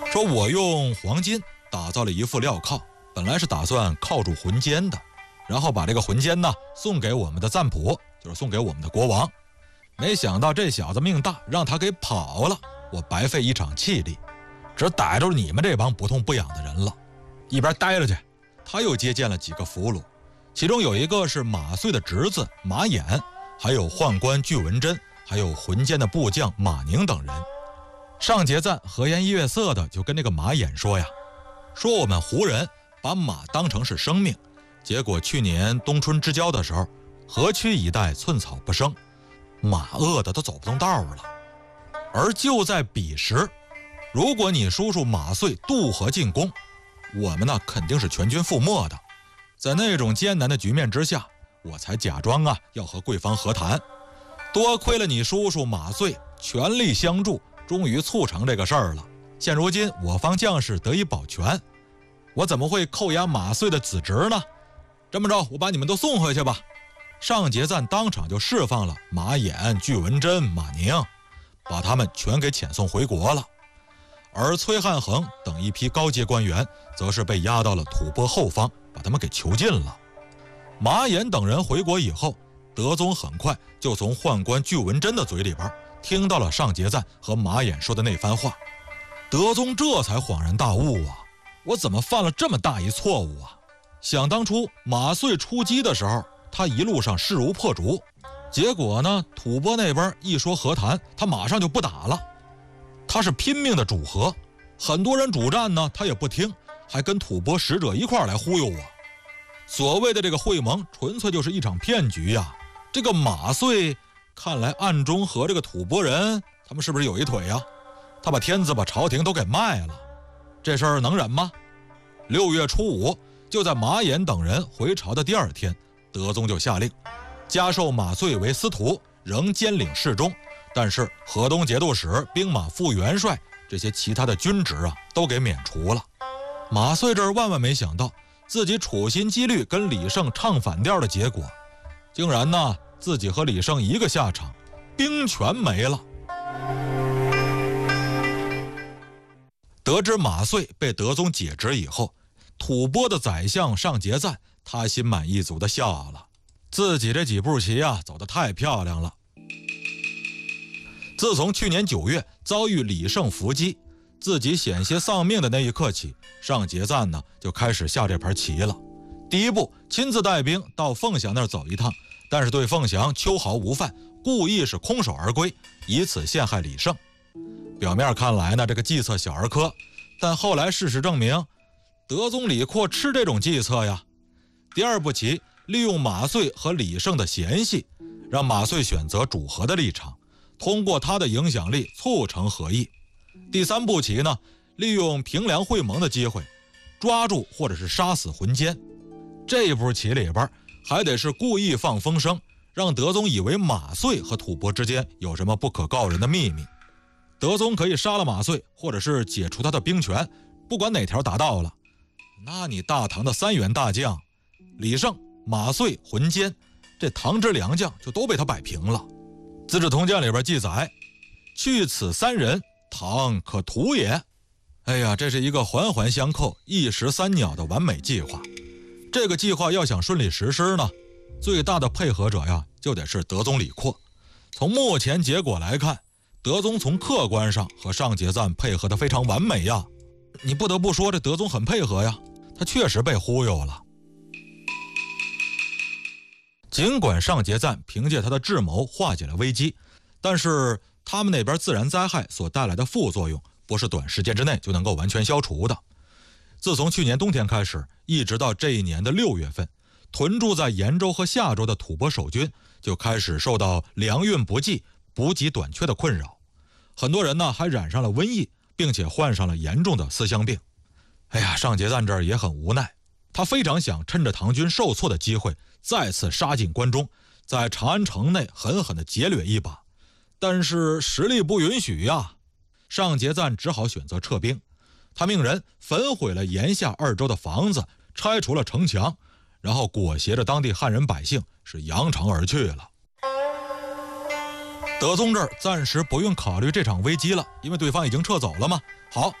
说我用黄金打造了一副镣铐，本来是打算铐住浑坚的，然后把这个浑坚呢送给我们的赞普，就是送给我们的国王。没想到这小子命大，让他给跑了，我白费一场气力，只逮着你们这帮不痛不痒的人了。一边待着去，他又接见了几个俘虏，其中有一个是马遂的侄子马衍，还有宦官巨文贞，还有浑坚的部将马宁等人。上节赞和颜悦色的就跟这个马衍说呀，说我们胡人把马当成是生命，结果去年冬春之交的时候，河曲一带寸草不生，马饿得都走不动道了。而就在彼时，如果你叔叔马遂渡河进攻，我们呢肯定是全军覆没的。在那种艰难的局面之下，我才假装要和贵方和谈。多亏了你叔叔马遂全力相助，终于促成这个事儿了。现如今我方将士得以保全，我怎么会扣押马遂的子侄呢？这么着，我把你们都送回去吧。上节赞当场就释放了马衍、巨文贞、马宁，把他们全给遣送回国了。而崔汉衡等一批高阶官员则是被押到了吐蕃后方，把他们给囚禁了。马衍等人回国以后，德宗很快就从宦官巨文贞的嘴里边听到了上节赞和马衍说的那番话。德宗这才恍然大悟啊，我怎么犯了这么大一错误啊？想当初马遂出击的时候，他一路上势如破竹，结果呢，吐蕃那边一说和谈，他马上就不打了。他是拼命的主和，很多人主战呢，他也不听，还跟吐蕃使者一块来忽悠我。所谓的这个会盟，纯粹就是一场骗局呀。这个马遂看来暗中和这个吐蕃人，他们是不是有一腿呀？他把天子把朝廷都给卖了，这事儿能忍吗？6月初5，就在马衍等人回朝的第2天，德宗就下令加授马遂为司徒，仍兼领侍中，但是河东节度使、兵马副元帅这些其他的军职都给免除了。马遂这儿万万没想到，自己处心积虑跟李胜唱反调的结果，竟然呢自己和李胜一个下场，兵权没了。得知马遂被德宗解职以后，吐蕃的宰相上节赞他心满意足地笑了，自己这几步棋走得太漂亮了。自从去年9月遭遇李胜伏击，自己险些丧命的那一刻起，上节赞呢就开始下这盘棋了。第一步，亲自带兵到凤翔那儿走一趟，但是对凤翔秋毫无犯，故意是空手而归，以此陷害李胜。表面看来呢，这个计策小儿科，但后来事实证明，德宗李阔吃这种计策呀。第二步棋，利用马遂和李胜的嫌隙，让马遂选择主和的立场，通过他的影响力促成和议。第三步棋呢，利用平凉会盟的机会，抓住或者是杀死浑坚。这一步棋里边还得是故意放风声，让德宗以为马遂和吐蕃之间有什么不可告人的秘密。德宗可以杀了马遂，或者是解除他的兵权，不管哪条达到了，那你大唐的3员大将李胜、马遂、浑坚，这唐之良将就都被他摆平了。资治通鉴里边记载，去此3人，唐可图也。哎呀，这是一个环环相扣、一石三鸟的完美计划。这个计划要想顺利实施呢，最大的配合者呀，就得是德宗李阔。从目前结果来看，德宗从客观上和上节赞配合得非常完美呀。你不得不说，这德宗很配合呀，他确实被忽悠了。尽管上节赞凭借他的智谋化解了危机，但是他们那边自然灾害所带来的副作用，不是短时间之内就能够完全消除的。自从去年冬天开始，一直到这一年的6月份，屯驻在延州和夏州的吐蕃守军就开始受到粮运不济、补给短缺的困扰，很多人呢还染上了瘟疫，并且患上了严重的思乡病。哎呀，上节赞这儿也很无奈，他非常想趁着唐军受挫的机会，再次杀进关中，在长安城内狠狠地劫掠一把，但是实力不允许呀。上节赞只好选择撤兵，他命人焚毁了延夏2州的房子，拆除了城墙，然后裹挟着当地汉人百姓是扬长而去了。德宗这儿暂时不用考虑这场危机了，因为对方已经撤走了嘛。好，